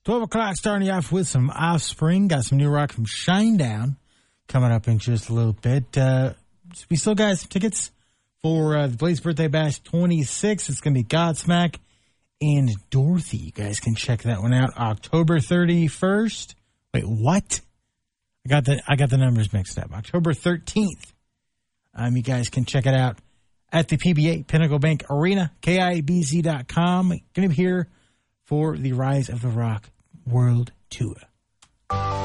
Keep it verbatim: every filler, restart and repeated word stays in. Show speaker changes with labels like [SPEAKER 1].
[SPEAKER 1] twelve o'clock starting you off with some Offspring. Got some new rock from Shinedown coming up in just a little bit. Uh, we still got some tickets for uh, the Blaze Birthday Bash twenty-six. It's going to be Godsmack and Dorothy. You guys can check that one out. October thirty-first. Wait, what? I got the I got the numbers mixed up. October thirteenth. Um, you guys can check it out at the P B A Pinnacle Bank Arena, K I B Z dot com. Going to be here for the Rise of the Rock World Tour.